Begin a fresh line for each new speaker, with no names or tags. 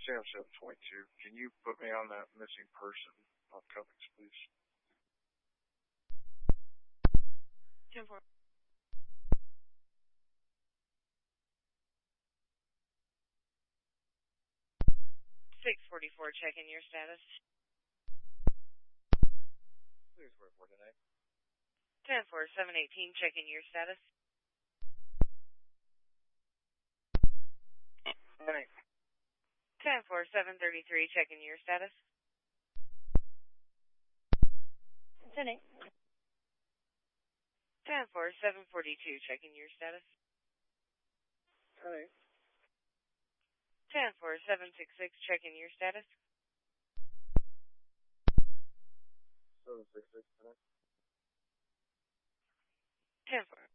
Sam 722. Can you put me on that missing person on Cummings, please?
10-4. 644, check in your status.
644 tonight.
10-4, 718, check in your status. 10-4, 733, check in your status.
10-8.
10-4, 742, check in your status.
10-8.
10-4, 766, check in your status.
766 tonight.
10-4.